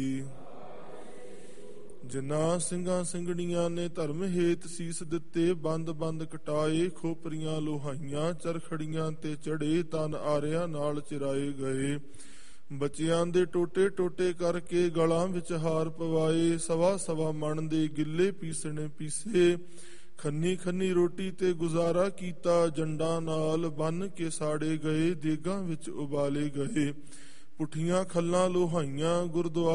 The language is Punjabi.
ਜਿਨ੍ਹਾਂ ਸਿੰਘਾਂ ਸਿੰਘਣੀਆਂ ਨੇ ਧਰਮ ਹੇਤ ਸੀਸ ਦਿੱਤੇ, ਬੰਦ ਬੰਦ ਕਟਾਏ, ਖੋਪਰੀਆਂ ਲੋਹਾਈਆਂ, ਚਰਖੜੀਆਂ ਤੇ ਚੜੇ, ਤਨ ਆਰਿਆਂ ਨਾਲ ਚਿਰਾਏ ਗਏ। ਬੱਚਿਆਂ ਦੇ ਟੋਟੇ ਟੋਟੇ ਕਰਕੇ ਗਲਾਂ ਵਿੱਚ ਹਾਰ ਪਵਾਏ, ਸਵਾ ਸਵਾ ਮਣ ਦੇ ਗਿੱਲੇ ਪੀਸਣੇ ਪੀਸੇ, ਖੰਨੀ ਖੰਨੀ ਰੋਟੀ ਤੇ ਗੁਜ਼ਾਰਾ ਕੀਤਾ। ਜੰਡਾਂ ਨਾਲ ਬੰਨ ਕੇ ਸਾੜੇ ਗਏ, ਦੇਗਾਂ ਵਿੱਚ ਉਬਾਲੇ ਗਏ। ਪੁੱਠੀਆਂ ਖੱਲਾਂ ਲੋਹਾਈਆਂ ਗੁਰਦੁਆਰਾ